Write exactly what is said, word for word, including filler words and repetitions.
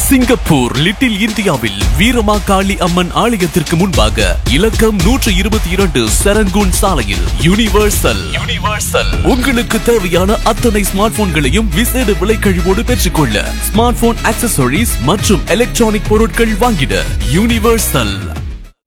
Singapore little இந்தியாவில் வீரமாகாளி அம்மன் ஆலயத்திற்கு முன்பாக இலக்கம் நூற்று இருபத்தி இரண்டு செரங்கூன் சாலையில் யூனிவர்சல் யூனிவர்சல் உங்களுக்கு தேவையான அத்தனை ஸ்மார்ட் போன்களையும் விசேட விலை கழிவோடு பெற்றுக்கொள்ள ஸ்மார்ட் போன் ஆக்சசரிஸ் மற்றும் எலக்ட்ரானிக் பொருட்கள் வாங்கிட யூனிவர்சல்.